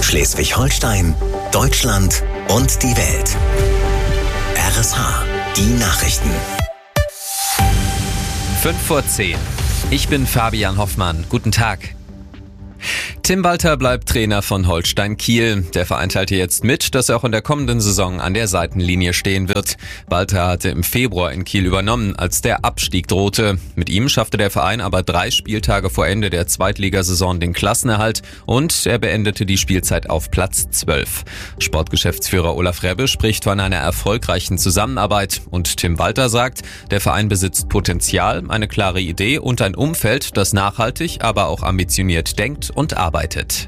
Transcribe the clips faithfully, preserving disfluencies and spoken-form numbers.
Schleswig-Holstein, Deutschland und die Welt. R S H, die Nachrichten. fünf vor zehn. Ich bin Fabian Hoffmann. Guten Tag. Tim Walter bleibt Trainer von Holstein Kiel. Der Verein teilte jetzt mit, dass er auch in der kommenden Saison an der Seitenlinie stehen wird. Walter hatte im Februar in Kiel übernommen, als der Abstieg drohte. Mit ihm schaffte der Verein aber drei Spieltage vor Ende der Zweitligasaison den Klassenerhalt und er beendete die Spielzeit auf Platz zwölf. Sportgeschäftsführer Olaf Rebbe spricht von einer erfolgreichen Zusammenarbeit und Tim Walter sagt, der Verein besitzt Potenzial, eine klare Idee und ein Umfeld, das nachhaltig, aber auch ambitioniert denkt und arbeitet.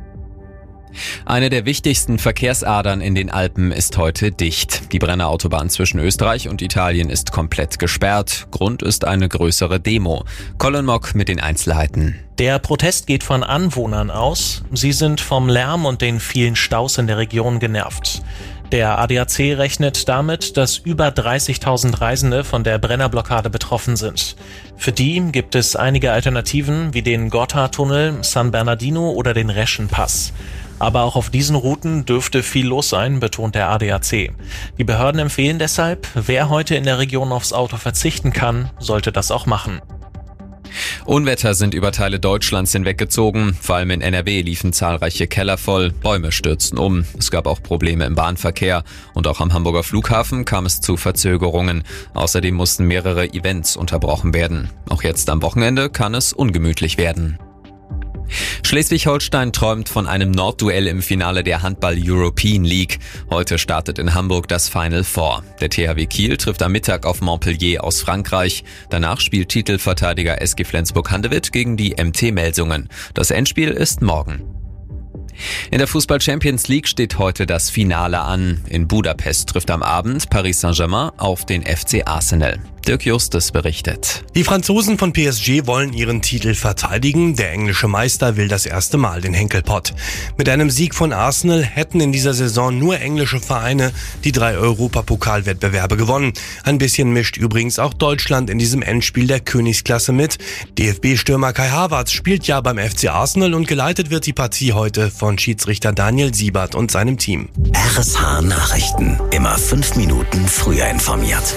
Eine der wichtigsten Verkehrsadern in den Alpen ist heute dicht. Die Brennerautobahn zwischen Österreich und Italien ist komplett gesperrt. Grund ist eine größere Demo. Colin Mock mit den Einzelheiten. Der Protest geht von Anwohnern aus. Sie sind vom Lärm und den vielen Staus in der Region genervt. Der A D A C rechnet damit, dass über dreißigtausend Reisende von der Brennerblockade betroffen sind. Für die gibt es einige Alternativen wie den Gotthardtunnel, San Bernardino oder den Reschenpass. Aber auch auf diesen Routen dürfte viel los sein, betont der A D A C. Die Behörden empfehlen deshalb, wer heute in der Region aufs Auto verzichten kann, sollte das auch machen. Unwetter sind über Teile Deutschlands hinweggezogen. Vor allem in N R W liefen zahlreiche Keller voll, Bäume stürzten um. Es gab auch Probleme im Bahnverkehr und auch am Hamburger Flughafen kam es zu Verzögerungen. Außerdem mussten mehrere Events unterbrochen werden. Auch jetzt am Wochenende kann es ungemütlich werden. Schleswig-Holstein träumt von einem Nordduell im Finale der Handball-European League. Heute startet in Hamburg das Final Four. Der T H W Kiel trifft am Mittag auf Montpellier aus Frankreich. Danach spielt Titelverteidiger S G Flensburg-Handewitt gegen die M T Melsungen. Das Endspiel ist morgen. In der Fußball-Champions League steht heute das Finale an. In Budapest trifft am Abend Paris Saint-Germain auf den F C Arsenal. Dirk Justus berichtet. Die Franzosen von P S G wollen ihren Titel verteidigen. Der englische Meister will das erste Mal den Henkelpott. Mit einem Sieg von Arsenal hätten in dieser Saison nur englische Vereine die drei Europapokalwettbewerbe gewonnen. Ein bisschen mischt übrigens auch Deutschland in diesem Endspiel der Königsklasse mit. D F B-Stürmer Kai Havertz spielt ja beim F C Arsenal und geleitet wird die Partie heute von Schiedsrichter Daniel Siebert und seinem Team. R S H Nachrichten. Immer fünf Minuten früher informiert.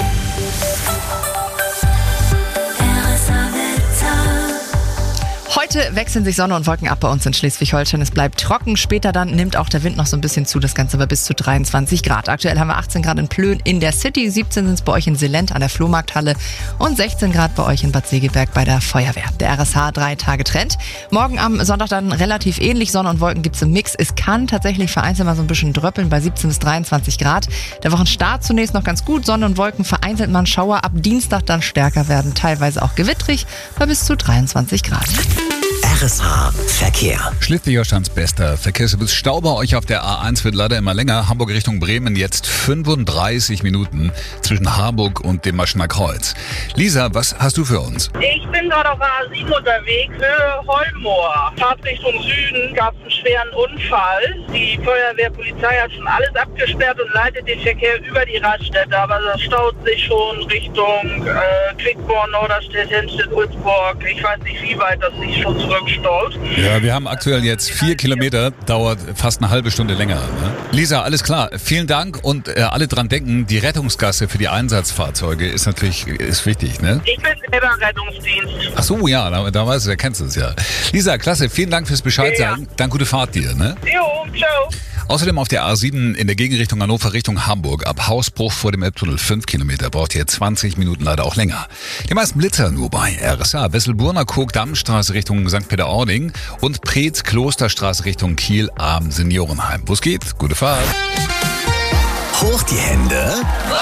Heute wechseln sich Sonne und Wolken ab bei uns in Schleswig-Holstein. Es bleibt trocken. Später dann nimmt auch der Wind noch so ein bisschen zu. Das Ganze aber bis zu dreiundzwanzig Grad. Aktuell haben wir achtzehn Grad in Plön in der City, siebzehn sind es bei euch in Selent an der Flohmarkthalle und sechzehn Grad bei euch in Bad Segeberg bei der Feuerwehr. Der R S H drei Tage Trend. Morgen am Sonntag dann relativ ähnlich. Sonne und Wolken gibt's im Mix. Es kann tatsächlich vereinzelt mal so ein bisschen dröppeln bei siebzehn bis dreiundzwanzig Grad. Der Wochenstart zunächst noch ganz gut. Sonne und Wolken vereinzelt mal ein Schauer. Ab Dienstag dann stärker werden. Teilweise auch gewittrig bei bis zu dreiundzwanzig Grad. R S H Verkehr. Schleswig-Holsteins bester Verkehrsservice. Stau bei euch auf der A eins wird leider immer länger. Hamburg Richtung Bremen jetzt fünfunddreißig Minuten zwischen Harburg und dem Maschener Kreuz. Lisa, was hast du für uns? Ich bin gerade auf der A sieben unterwegs für Holmoor. Fahrt Richtung Süden, gab es einen schweren Unfall. Die Feuerwehr, Polizei hat schon alles abgesperrt und leitet den Verkehr über die Raststätte. Aber das staut sich schon Richtung äh, Quickborn, Norderstedt, Hennstedt, Ulzburg. Ich weiß nicht, wie weit das sich schon zurückstaut. Ja, wir haben aktuell jetzt vier Kilometer, dauert fast eine halbe Stunde länger. Ne? Lisa, alles klar. Vielen Dank und äh, alle dran denken, die Rettungsgasse für die Einsatzfahrzeuge ist natürlich ist wichtig, ne? Ich bin selber Rettungsdienst. Ach so, ja, da, da weißt du, da kennst du es ja. Lisa, klasse, vielen Dank fürs Bescheid sagen. Ja. Dann gute Fahrt dir, ne? Jo, ciao. Außerdem auf der A sieben in der Gegenrichtung Hannover Richtung Hamburg. Ab Hausbruch vor dem Elbtunnel fünf Kilometer. Braucht ihr zwanzig Minuten, leider auch länger. Die meisten Blitzer nur bei R S A. Wesselburner-Kog-Dammstraße Richtung Sankt Peter-Ording und Preetz-Klosterstraße Richtung Kiel am Seniorenheim. Wo es geht, gute Fahrt. Hoch die Hände.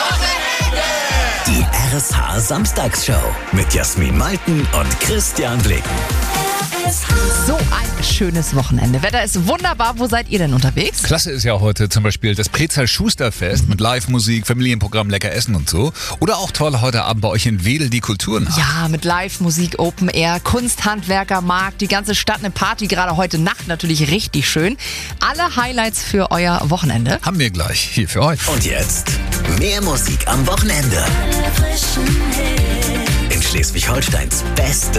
Die R S H Samstagsshow mit Jasmin Malten und Christian Blick. So ein schönes Wochenende. Wetter ist wunderbar. Wo seid ihr denn unterwegs? Klasse ist ja heute zum Beispiel das Prezel-Schuster-Fest mit Live-Musik, Familienprogramm, lecker Essen und so. Oder auch toll heute Abend bei euch in Wedel die Kulturnacht. Ja, mit Live-Musik, Open Air, Kunsthandwerkermarkt, die ganze Stadt eine Party, gerade heute Nacht natürlich richtig schön. Alle Highlights für euer Wochenende haben wir gleich hier für euch. Und jetzt mehr Musik am Wochenende. In Schleswig-Holsteins beste